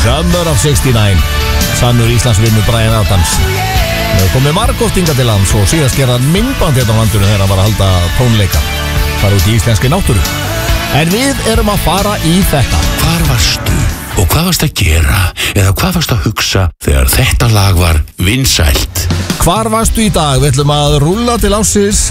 Summer of 69. Sannur Íslandsvinur Bryan Adams. Það komið margótt hingað til lands og síðast gerðan myndband hérna á landinu þegar hann var að halda tónleika. Fara út í íslenski náttúru. En við erum að fara í þetta. Hvar varstu og hvað varst að gera eða hvað varst að hugsa þegar þetta lag var vinsælt? Hvar varstu í dag? Við ætlum að rúlla til ársins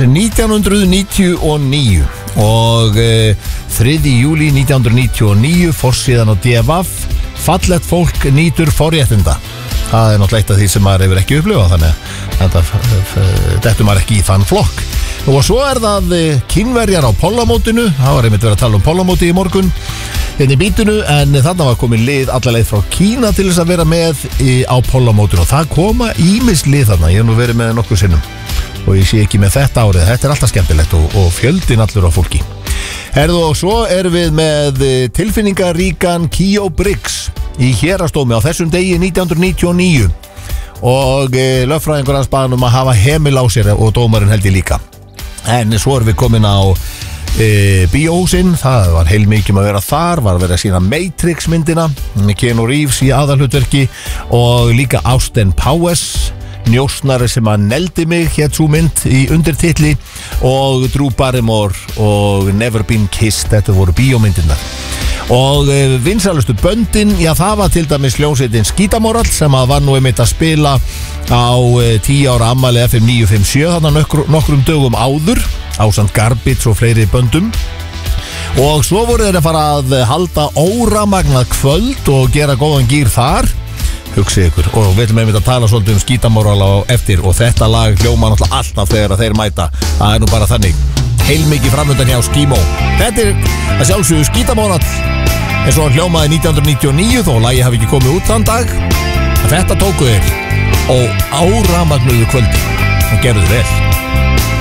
1999 og 3. júlí 1999 forsíðan á DFF. Fallegt fólk nýtur forréttinda. Það náttúrulega eitt af því sem maður hefur ekki upplifað, þannig að þetta maður ekki í þann flokk. Og svo það Kínverjar á pollamótinu. Það var einmitt verið að tala um pollamóti í morgun hérna í bítinu, en þarna var komin lið alla leið frá Kína til þess að vera með á pollamótinu og það koma ýmis lið þarna. Ég hef nú verið með nokkuð sinnum og ég sé ekki með þetta árið. Þetta alltaf skemmtilegt og fjöldin allur á fólki. Herðu, og svo erum við með tilfinningaríkan Kio Briggs í Héraðsdómi á þessum degi 1999 og lögfræðingur hans bað að hafa hemil á sér og dómarinn held ég líka. En svo erum við komin á bíóhúsinn. Það var heilmikið að vera þar, var að vera að sína Matrix myndina, Keanu Reeves í aðalhlutverki og líka Austin Powers, njósnari sem að neldi mig, hér svo mynd í undirtitli, og Drew Barrymore og Never Been Kissed. Þetta voru bíómyndirnar. Og vinsælustu böndin, já það var til dæmis hljómsveitin Skítamorall sem að var nú einmitt að spila á 10 ára afmæli FM 957 þarna nokkrum dögum áður ásamt Garbage og fleiri böndum. Og svo voru þeir að fara að halda óramagnað kvöld og gera góðan gír þar. Hugsið ykkur, og við ætlum einmitt að tala svolítið um Skítamorall á eftir og þetta lag hljóma náttúrulega alltaf þegar þeir mæta. Það nú bara þannig. Heilmikið framöndan hjá Skímó. Þetta að sjálfsögðu Skítamorall eins og hljómaði 1999 þó lagi hafi ekki komið út þann dag. Þetta tóku þeir og áramagnuðu kvöldi og gerðu vel.